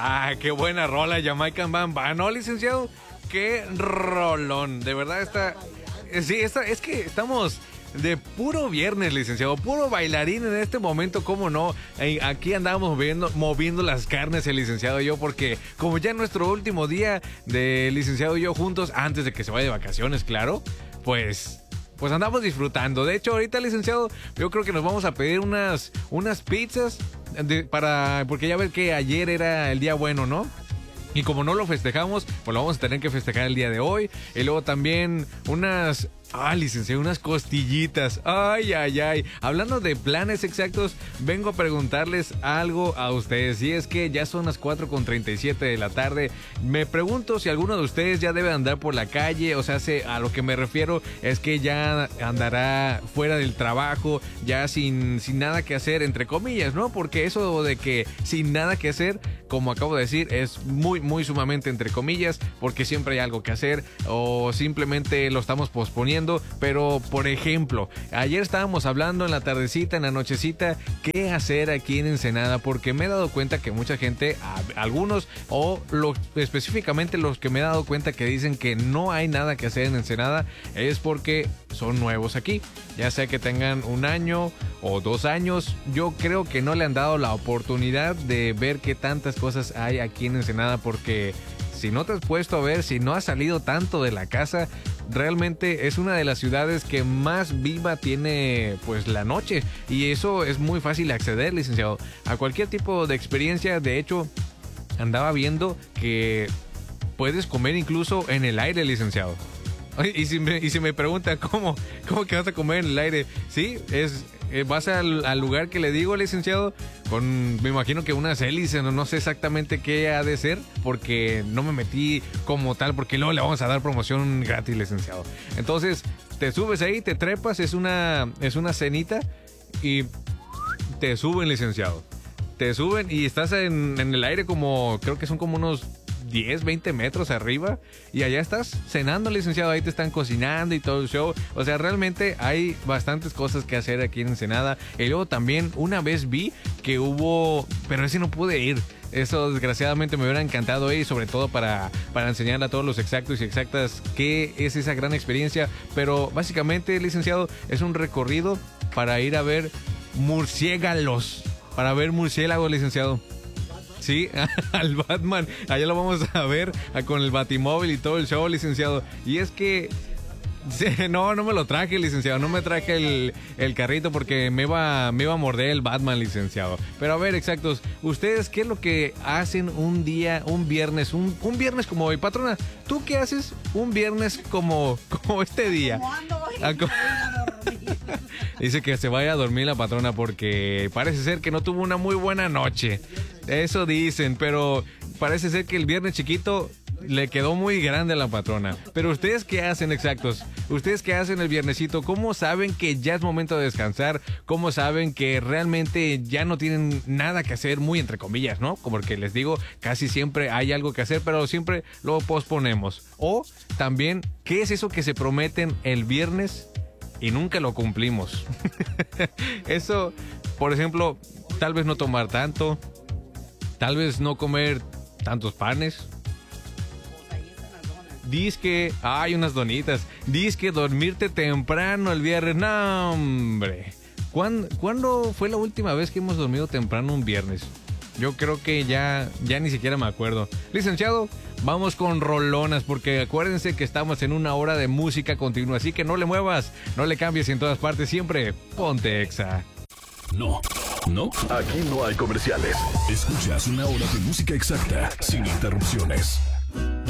Qué buena rola, Jamaican Bamba, ¿no, licenciado? Qué rolón, de verdad sí, es que estamos de puro viernes, licenciado, puro bailarín en este momento, ¿cómo no? Aquí andamos moviendo las carnes el licenciado y yo, porque como ya nuestro último día de licenciado y yo juntos, antes de que se vaya de vacaciones, claro, pues andamos disfrutando. De hecho, ahorita, licenciado, yo creo que nos vamos a pedir unas pizzas porque ya ves que ayer era el día bueno, ¿no? Y como no lo festejamos, pues lo vamos a tener que festejar el día de hoy. Y luego también licenciado, unas costillitas. Ay. Hablando de planes exactos, vengo a preguntarles algo a ustedes. Y es que ya son las 4:37 de la tarde. Me pregunto si alguno de ustedes ya debe andar por la calle. O sea, a lo que me refiero es que ya andará fuera del trabajo, ya sin nada que hacer, entre comillas, ¿no? Porque eso de que sin nada que hacer, como acabo de decir, es muy sumamente entre comillas, porque siempre hay algo que hacer o simplemente lo estamos posponiendo. Pero, por ejemplo, ayer estábamos hablando en la tardecita, en la nochecita, qué hacer aquí en Ensenada, porque me he dado cuenta que mucha gente, algunos específicamente los que me he dado cuenta que dicen que no hay nada que hacer en Ensenada, es porque son nuevos aquí, ya sea que tengan 1 año o 2 años. Yo creo que no le han dado la oportunidad de ver qué tantas cosas hay aquí en Ensenada, porque si no te has puesto a ver, si no has salido tanto de la casa, realmente es una de las ciudades que más viva tiene pues la noche, y eso es muy fácil acceder, licenciado, a cualquier tipo de experiencia. De hecho, andaba viendo que puedes comer incluso en el aire, licenciado. Y si me pregunta ¿cómo que vas a comer en el aire? Sí, vas al lugar que le digo, licenciado, me imagino que unas hélices, no sé exactamente qué ha de ser, porque no me metí como tal, porque luego le vamos a dar promoción gratis, licenciado. Entonces, te subes ahí, te trepas, es una cenita y te suben, licenciado. Te suben y estás en el aire creo que son como unos 10, 20 metros arriba, y allá estás cenando, licenciado. Ahí te están cocinando y todo el show. O sea, realmente hay bastantes cosas que hacer aquí en Ensenada. Y luego también una vez vi que pero ese no pude ir. Eso desgraciadamente me hubiera encantado ir, sobre todo para enseñarle a todos los exactos y exactas qué es esa gran experiencia. Pero básicamente, licenciado, es un recorrido para ir a ver murciélagos. Para ver murciélagos, licenciado. Sí, al Batman, allá lo vamos a ver con el Batimóvil y todo el show, licenciado. Y es que no me lo traje, licenciado, no me traje el carrito porque me iba a morder el Batman, licenciado. Pero a ver, exactos, ¿ustedes qué es lo que hacen un viernes, un viernes como hoy? Patrona, ¿tú qué haces un viernes como este día? ¿Cómo ando hoy? Me voy a dormir. Dice que se vaya a dormir la patrona porque parece ser que no tuvo una muy buena noche. Eso dicen, pero parece ser que el viernes chiquito le quedó muy grande a la patrona. Pero ¿ustedes qué hacen, exactos? ¿Ustedes qué hacen el viernesito? ¿Cómo saben que ya es momento de descansar? ¿Cómo saben que realmente ya no tienen nada que hacer? Muy entre comillas, ¿no? Como que les digo, casi siempre hay algo que hacer, pero siempre lo posponemos. O también, ¿qué es eso que se prometen el viernes y nunca lo cumplimos? Eso, por ejemplo, tal vez no tomar tanto, tal vez no comer tantos panes. Dizque hay unas donitas. Dizque dormirte temprano el viernes. No, hombre. ¿Cuándo fue la última vez que hemos dormido temprano un viernes? Yo creo que ya ni siquiera me acuerdo. Licenciado, vamos con rolonas, porque acuérdense que estamos en una hora de música continua, así que no le muevas, no le cambies, en todas partes siempre ponte Exa. No, aquí no hay comerciales. Escuchas una hora de música exacta, sin interrupciones.